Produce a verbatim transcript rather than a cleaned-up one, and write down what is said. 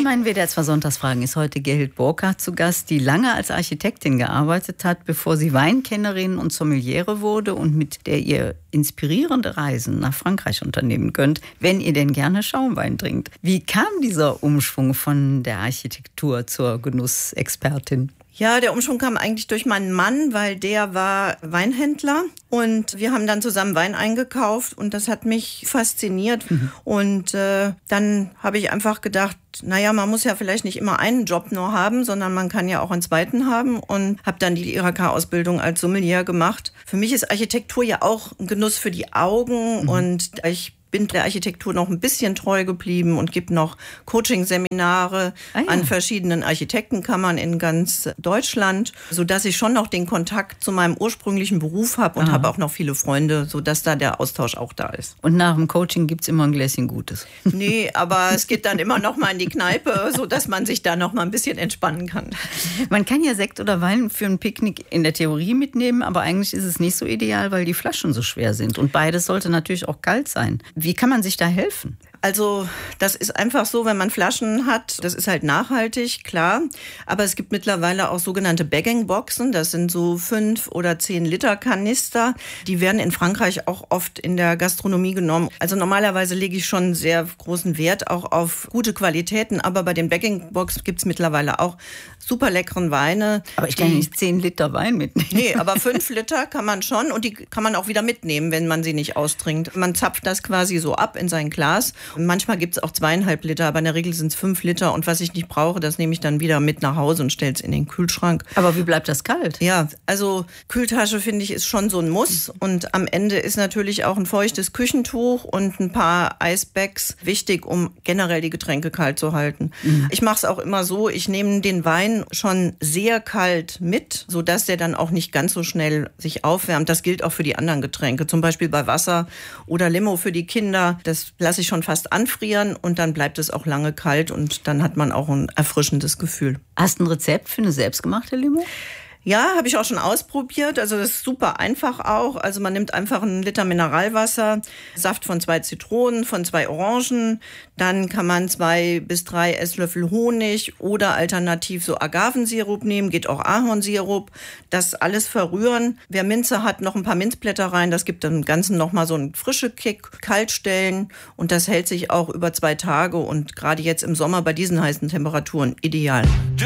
In meinen W D R zwei Sonntagsfragen ist heute Gerhild Burkhardt zu Gast, die lange als Architektin gearbeitet hat, bevor sie Weinkennerin und Sommeliere wurde und mit der ihr inspirierende Reisen nach Frankreich unternehmen könnt, wenn ihr denn gerne Schaumwein trinkt. Wie kam dieser Umschwung von der Architektur zur Genussexpertin? Ja, der Umschwung kam eigentlich durch meinen Mann, weil der war Weinhändler und wir haben dann zusammen Wein eingekauft und das hat mich fasziniert. Mhm. Und äh, dann habe ich einfach gedacht, naja, man muss ja vielleicht nicht immer einen Job nur haben, sondern man kann ja auch einen zweiten haben und habe dann die I H K-Ausbildung als Sommelier gemacht. Für mich ist Architektur ja auch ein Genuss für die Augen. Mhm. Und ich bin der Architektur noch ein bisschen treu geblieben und gebe noch Coaching-Seminare ah, ja. an verschiedenen Architektenkammern in ganz Deutschland, sodass ich schon noch den Kontakt zu meinem ursprünglichen Beruf habe und habe auch noch viele Freunde, sodass da der Austausch auch da ist. Und nach dem Coaching gibt es immer ein Gläschen Gutes? Nee, aber es geht dann immer noch mal in die Kneipe, sodass man sich da noch mal ein bisschen entspannen kann. Man kann ja Sekt oder Wein für ein Picknick in der Theorie mitnehmen, aber eigentlich ist es nicht so ideal, weil die Flaschen so schwer sind. Und beides sollte natürlich auch kalt sein. Wie kann man sich da helfen? Also das ist einfach so, wenn man Flaschen hat, das ist halt nachhaltig, klar. Aber es gibt mittlerweile auch sogenannte Bagging-Boxen. Das sind so fünf oder zehn Liter Kanister. Die werden in Frankreich auch oft in der Gastronomie genommen. Also normalerweise lege ich schon sehr großen Wert auch auf gute Qualitäten. Aber bei den Bagging-Boxen gibt es mittlerweile auch super leckeren Weine. Aber ich kann nicht zehn Liter Wein mitnehmen. Nee, aber fünf Liter kann man schon und die kann man auch wieder mitnehmen, wenn man sie nicht austrinkt. Man zapft das quasi so ab in sein Glas. Und manchmal gibt es auch zweieinhalb Liter, aber in der Regel sind es fünf Liter. Und was ich nicht brauche, das nehme ich dann wieder mit nach Hause und stelle es in den Kühlschrank. Aber wie bleibt das kalt? Ja, also Kühltasche, finde ich, ist schon so ein Muss. Und am Ende ist natürlich auch ein feuchtes Küchentuch und ein paar Eisbags wichtig, um generell die Getränke kalt zu halten. Mhm. Ich mache es auch immer so, ich nehme den Wein schon sehr kalt mit, sodass der dann auch nicht ganz so schnell sich aufwärmt. Das gilt auch für die anderen Getränke, zum Beispiel bei Wasser oder Limo für die Kinder. Das lasse ich schon fast anfrieren und dann bleibt es auch lange kalt und dann hat man auch ein erfrischendes Gefühl. Hast du ein Rezept für eine selbstgemachte Limo? Ja, habe ich auch schon ausprobiert. Also das ist super einfach auch. Also man nimmt einfach einen Liter Mineralwasser, Saft von zwei Zitronen, von zwei Orangen. Dann kann man zwei bis drei Esslöffel Honig oder alternativ so Agavensirup nehmen, geht auch Ahornsirup. Das alles verrühren. Wer Minze hat, noch ein paar Minzblätter rein. Das gibt dem Ganzen nochmal so einen frischen Kick. Kalt stellen und das hält sich auch über zwei Tage und gerade jetzt im Sommer bei diesen heißen Temperaturen ideal.